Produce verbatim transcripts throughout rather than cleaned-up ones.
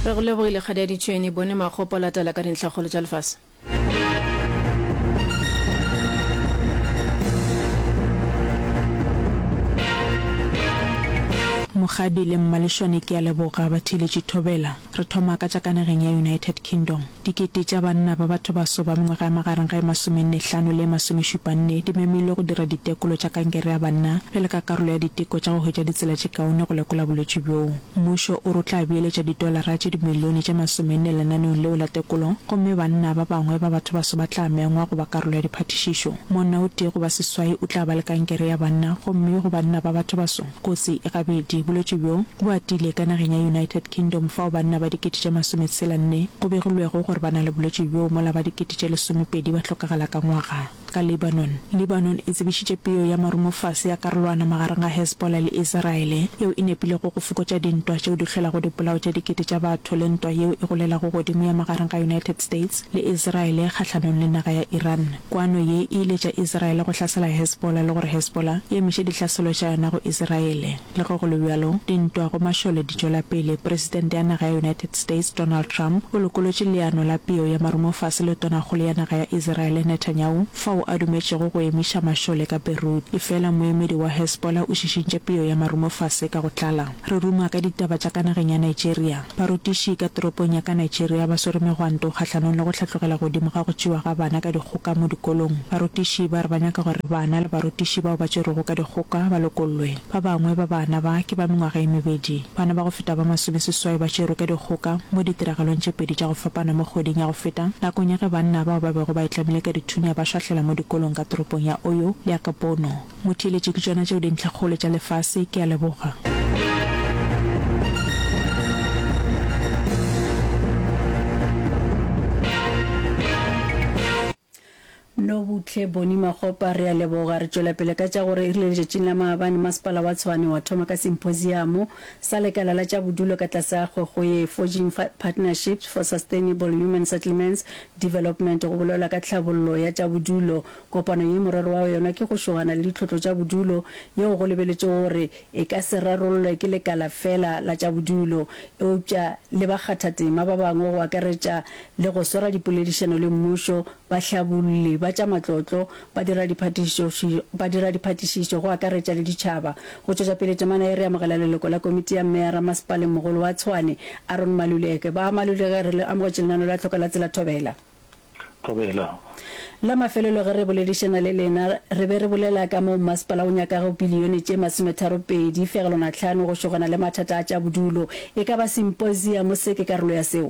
re go lebogile ga di tshwene bone magopo latela ka dintlhagolo tša lefase. Mogadi le mmaleshwane ke a leboga ba thiletše thobela re thoma ka tša kanageng ya United Kingdom. Dikete tša banna ba batho ba so ba mengwaga ya magareng ga masomehlano le masomešupanne di memilwe go dira ditekolo tša kankere ya banna pele ka karolo ya diteko tša go hwetša ditsela tše kaone go lekola bolwetši bjoo. Mmušo o rotla beeletša didolara tše dimilione tše masomenne lenaneong leo la tekolo gomme banna ba bangwe ba batho ba so ba tla mengwa go ba karolo ya diphatišišo. Monna o tee go ba seswai o tla ba le kankere ya banna gomme go banna ba batho ba so kotsi e gabedi bolwetši bjoo bo atile ka nageng ya United Kingdom fao banna ba dikete tša masometshela-nne go begilwego gore ba na le bolwetši bjoo mola ba dikete tša lesomepedi ba hlokagala ka ngwaga. Ka Lebanon Lebanon e tsebišitše peo ya marumofase ya karolwana magareng ga Hezbollah le Israele yeo e nepilego go fokotša dintwa tšeo di hlwelago dipolao tša dikete tša batho le ntwa yeo e golelago godimo ya magareng ga United States le Israele kgahlanong le naga ya Iran. Kwano ye e ile tša Israele go hlasela Hezbollah le gore Hezbollah e emiše dihlaselo tša yona go Israele. Le go go le bjalo dintwa go mašole di tšwela pele. President ya naga ya United States Donald Trump o lokolotše leano la peo ya marumofase le tonakgolo ya naga ya Israele Netanyahu fao a dumetšego go emiša mašole ka Beirut. Efela moemedi wa Hezbollah o šišintše peo ya marumofase ka go tlala. Re ruma ka ditaba tša ka nageng ya Nigeria. Barutiši ka toropong ya ka Nigeria ba swere megwanto kgahlanong le go hlatlogela godimo ga go tšewa ga bana ka dikgoka mo dikolong. Barutiši ba re ba nyaka gore bana le barutiši bao ba tšerego ka dikgoka ba lokollwe. Ba bangwe ba bana ba ke ba mengwaga e mebedi. Bana ba go feta ba masomeseswai ba tšerwe ka dikgoka mo ditiragalong tše pedi tša go fapana mo kgweding ya go feta nakong ya ge banna bao ba bego ba itlamile ka dithunya ba šwahlela mo dikolong ka toropong ya Oyo le ya Kapono. Motheletše ke tšona tšeo dintlhakgolo tša lefase ke a leboga. no butle boni magopa re a leboga re tšwela pele ka tša gore e rile letšatšing la maabane masepala wa Tshwane wa thoma ka symposium sa lekala la tša bodulo ka tlase ga kgwego ye Forging Partnerships for Sustainable Human Settlements Development go bolela ka tlhabollo ya tša bodulo. Kopano ye morero wa yona ke go šogana le ditlhotlo tša bodulo yeo go lebeletše gore e ka se rarollwe ke lekala fela la tša bodulo eupša le bakgathatema ba bangwe go akaretša le go swara dipoledišano le mmušo ba hlabolle ba tša matlotlo ba dira diphatišišo ba dira diphatišišo go akaretša le ditšhaba. Go tšwetša pele temana e re amogela leloko la komiti ya mmeara masepaleng mogolo wa Tshwane Aaron Maluleke. Ba Maluleke re le amogotše lenano la tlhoka la tsela thobela thobela la mafelelo ge re boledišana le lena re be re bolela ka mo masepala o nyakago bilione tše masometharo-pedi fegelwana tlhano go šogana le mathata a tša bodulo. E ka ba symposium se ke karolo ya seo?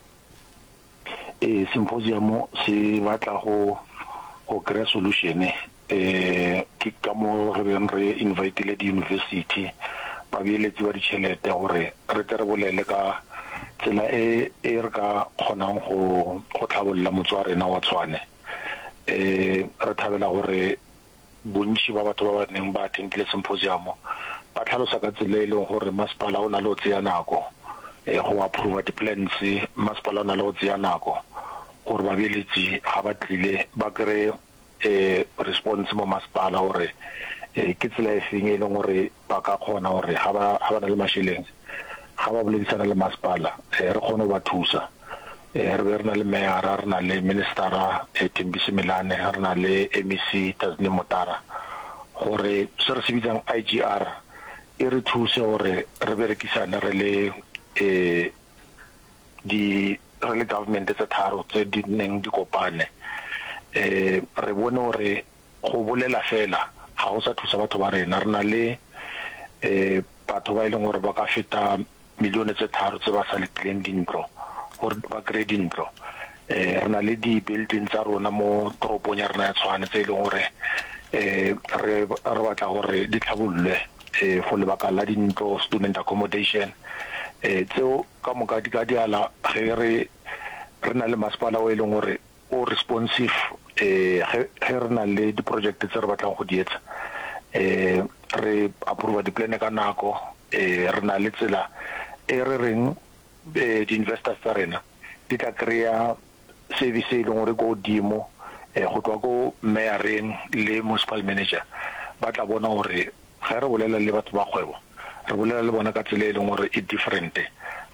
e symposium se batla go go kry solution eh ke ka mo re beng re invite le di university ba beeletsi ba ditšhelete gore re tle re bolele ka tsela e e re ka kgonang go go tlhabolla motswarena wa Tshwane. eh re thabela gore bontši ba batho ba ba neng ba attendile symposium ba tlhalosa ka tsela e leng gore masepala o na le o tseya nako eh go approve di-plans. Masepala o na le o tseya nako gore ba beeletsi ga ba tlile ba kry eh response mo masepala gore eh ke tsela e feng e leng gore ba ka kgona gore ga ba ga ba na le mašheleng ga ba boledisana le masepala eh re kgone ba thusa. eh re be re na le mayor, re na le ministera eh Thembisi Milane, re na le M E C Tasneem Motara gore se re se bitsang I G R e re thuse gore re berekisane re le eh di re le government tsa tharo tse di neng di kopane eh re bone gore go bolela fela ga o sa thusa batho ba rena. Re na le eh batho ba ile gore ba ka feta milione tse tharo tse ba sa le tleng dintlo gore ba kry dintlo. eh re na le di building tsa rona mo toropong ya rena ya Tshwane tse ile gore eh re re batla gore di tlhabollwe eh go lebaka la dintlo, student accommodation eh tseo ka moka di ka diala ge re re na le masepala o e leng gore o responsive eh ge re na le di project tse re batlang go di etsa eh re approve di plan ka nako. eh re na le tsela e re reng eh di investors tsa rena di tla kry-a service e leng gore go dimo eh go tloa go mayoreng le municipal manager ba tla bona gore ge re bolela le batho ba kgwebo re bolela le bona ka tsela e leng gore e different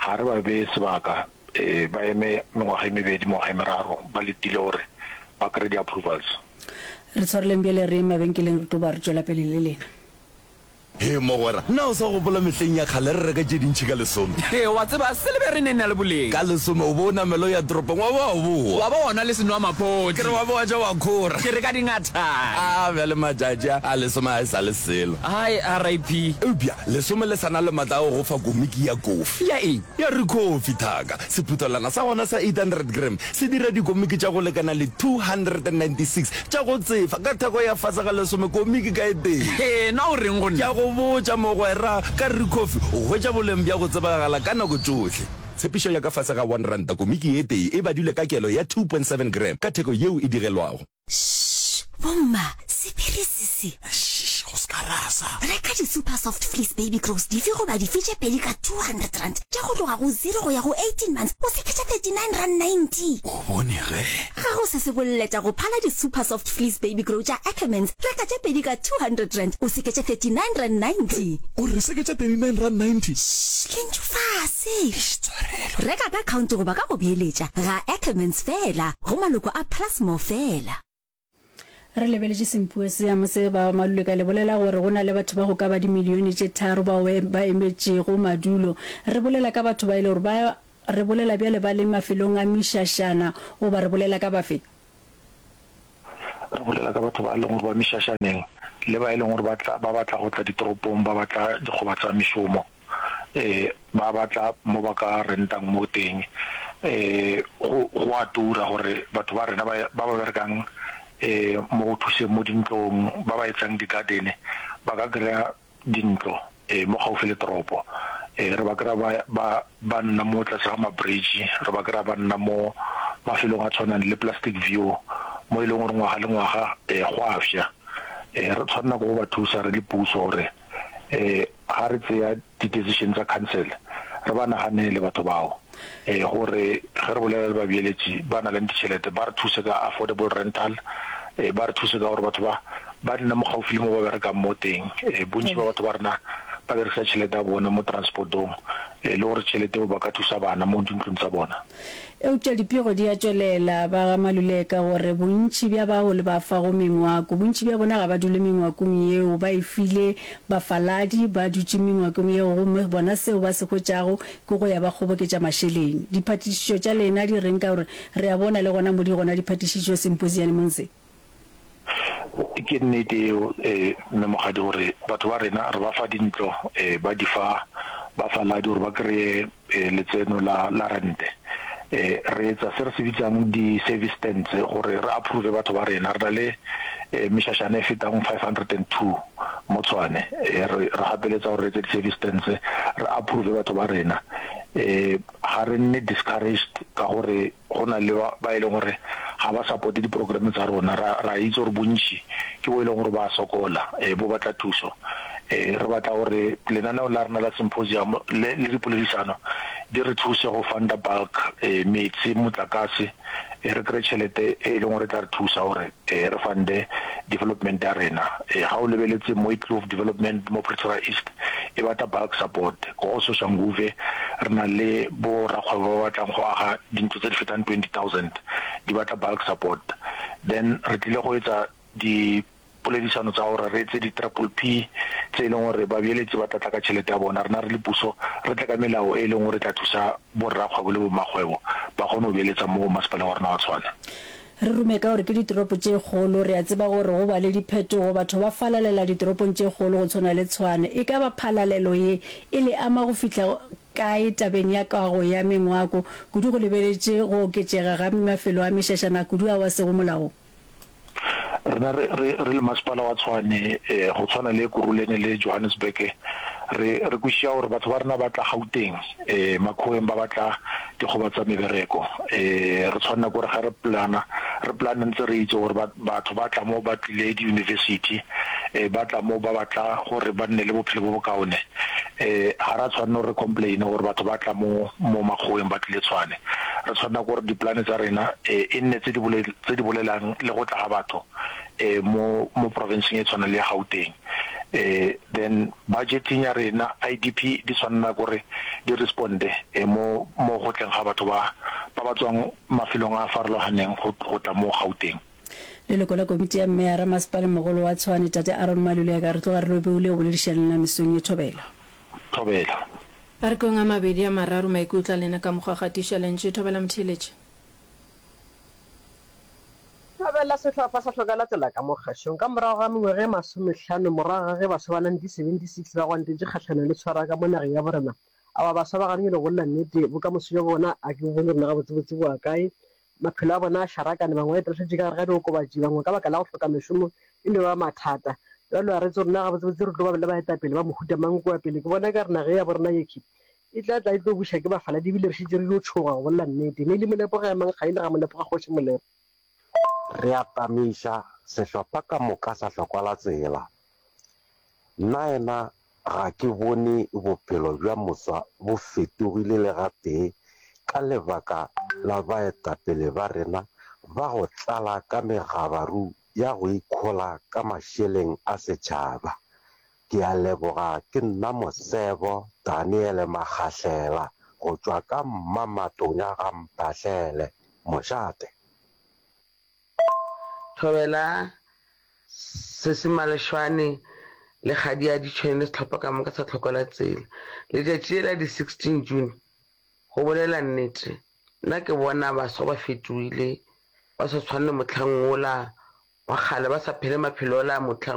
ha re ba be sebaka eh ba eme mengwaga e mebedi mo ga meraro ba letile hore ba kry di approvals re tshwareleng bjale re mabenkeleng re tlo ba re tswela pele le lena he mogwera nna o sa gopola mehleng ya kgale re reka tše dintšhi ka lesome e wa tseba se lebe re nena le boleng ka lesome o bona melo ya toropong wa ba o boa wa ba ona le senwa mapoti ke re wa boa ja wa khora ke re ka dingata a bjale matšatši a lesome a e sa le selo ai R I P eupša lesome le sana le matla go fa komiki ya kofi ya eng ya re kofi thaka sephuthelana sa gona sa eight hundred gram se dira dikomiki tša go lekana le two hundred ninety-six tša go tsefa ka theko ya fasa ga lesome komiki ka e teng e na o reng go nna go botša mogwera ka re coffee o hwetša boleng bja go tsebagala ka nako tsohle tshepišo ya ka fase ga one ranta komiki e tee e badilwe ka kelo ya two point seven gram ka theko yeo e digelwago bomma seperesisi go ska rasa reka di-super soft fleece baby grows dife goba difeature pedi ka two hundred rand tša go tloga go zero go ya go eighteen months o seketša thirty-nine rand ninety o bone ge ga go se se bolletša go phala di-super soft fleece baby grow tša Ackermans reka tša pedi ka two hundred rand o seketša thirty-nine rand ninety o re seketša thirty-nine rand ninety lentšu fase reka ka counter goba ka go beeletša ga Ackermans fela go maloko a plasmo fela re lebeletse sempue se ya mose ba malule ka le bolela gore go na le batho ba go ka ba di milione tše tharo ba ba emetšego madulo re bolela ka batho ba ile gore ba re bolela bjale ba le mafelong a mešašana o ba re bolela ka bafe re bolela ka batho ba leng gore ba mešašaneng le ba ileng gore batla ba batla go tla ditoropong ba batla dikgoba tsa mešomo eh ba batla mo ba ka rentang mo teng eh go a tura gore batho ba rena ba ba berekang eh mo thuse mo dintlong ba ba etsang digadene ba ka kry-a dintlo eh mo gaufi le toropo eh re ba kry-a ba ba nna mo tlase ga mabridge re ba kry-a ba nna mo mafelong a tshwanang le plastic view mo e leng gore ngwaga le ngwaga eh go afša eh re tshwanna go ba thusa re di puso gore eh ha re tseya di-decision tsa council re ba naganele batho bao eh gore ge re bolela ba bieletši ba na le ditšhelete ba re thuse ka affordable rental eh ba re thuse ka gore batho ba ba nna mo gaufi le mo ba berekang mo teng eh bontši ba batho ba rena ba dirisa tšhelete ya bona mo transportong eh le gore tšhelete ba ka thusa bana mo dintlong tsa bona eupša dipego di a tswelela ba ga malule ka gore bontši bja bao le ba fa go mengwako bontši bja bona ga ba dule mengwakong yeo ba e file bafaladi ba dutše mengwakong yeo gomme bona seo ba se kgwetšago ke go ya ba kgoboketša mašeleng diphatišišo tša lena di reng ka gore re a bona le gona mo di gona diphatišišo symposiane monse ke nnete eo eh memogadi gore batho ba rena re ba fa dintlo eh ba di fa ba faladi gore ba kry-e letseno la la rente eh re etsa se re se bitsang di-service tents gore re approve batho ba rena re na le mešašana e fetang five hundred two mo Tshwane re gapeletsa gore re etse di-service tents re approve batho ba rena eh ha re nne discouraged ka gore go na le ba ile gore ga ba support di-program tsa rona ra itse gore bontši ke bo ile gore ba sokola eh bo batla thuso eh re batla gore lenaneo la rena la symposium le le dipoledisano di re thuse go funda bulk eh metsi motlakase e re kry tšhelete e leng gore tla re thusa gore eh re funde development ya rena eh ha o lebeletse mo Kloof development mo Pretoria East e batla bulk support go so Shanguve re na le bo rakgwebo ba batlang go aga dintlo tse di fetang twenty thousand di batla bulk support then re tlile go etsa di poledisano tsa gore re etse di-triple P tse e leng gore ba bieletsi ba tlatla ka tšhelete ya bona rena re le puso re tla ka melao e leng gore tla thusa borrakgwebo le bomakgwebo ba kgone go bieletsa mo masepaleng wa rena wa Tshwane re rume ka gore ke ditoropo tše kgolo re a tseba gore go ba le diphetogo batho ba falalela ditoropong tše kgolo go tshwana le Tshwane e ka ba phalalelo ye e le ama go fihla kae tabeng ya kago ya mengwako kudu go lebeletše go oketšega ga mafelo a mešašana kudu a wa se go molao rena re re le masepala wa Tshwane eh go tshwana le Kurulene le Johannesburg re re kušia gore batho ba rena ba tla Gauteng eh Makgoeng ba batla dikgoba tsa mebereko eh re tshwana gore ga re plana re plana ntse re itse gore batho ba tla mo ba tlile di university eh ba tla mo ba batla gore ba nne le bophelo bo bokaone eh ha ra tshwana re complain gore batho ba tla mo mo Makgoeng ba tlile Tshwane re tshwana gore di plane tsa rena eh e nne tse di bole tse di bolelang le go tla ga batho eh mo mo province e tshwana le Gauteng eh then budgeting ya rena I D P di tshwanna gore di responde e mo mo go tleng ga batho ba ba ba tswang mafilong a farologaneng go go tla mo Gauteng. leloko la komiti ya mme ya Ramasepala mogolo wa Tshwane tate Aaron Malule ya ka re tloga re lo beule go boledišana le mesong e Thobela Thobela a re kong a mabedi a mararo maikutla lena ka mogagatiša lentše Thobela Mtheletše. Thobela sehlopha sa hlokela tsela ka mo kgašong ka morago ga mengwege masomehlano morago ge baswa ba nineteen seventy-six ba gwantetse kgatlhano le tshwara ka mo nageng ya borena aba baswa ba gane le go lla nnete bokamoso bja bona a ke bone rena gabotsebotse boa kae maphelo a bona a šarakane bangwe a tlašetse ka gare ga diokobatši bangwe ka baka la go hloka mešomo e le ba mathata jalo a retse rena gabotsebotse re tlo ba le baetapele ba mohuta mang kua pele ke bona ka re nage ya borena yeki e tla tla e tlo buša ke bafaladi ebile re šetse re dio tšhoga go bolla nnete mme le molepo ga emang ga ile ga molepo ga kgoše molepo re atamiša sehlopha ka moka sa hlokwala tsela nna ena ga ke bone bophelo bja moswa bo fetogile le gatee ka lebaka la baetapele ba rena ba go tlala ka megabaru ya go ikgola ka mašeleng a setšhaba ke a leboga ke nna Mosebo Daniel Magahlela go tšwa ka Mmamatonya ga Mpahlele Mošate. Thobela se se Maleshwane le kgadi ya ditšhwene le setlhopha ka moka sa tlhokola tsela letšatši la di sixteen June go bolela nnete nna ke bona baswa ba fetoile ba sa tshwane motlhang ola wa kgale ba sa phele maphelo la motlhang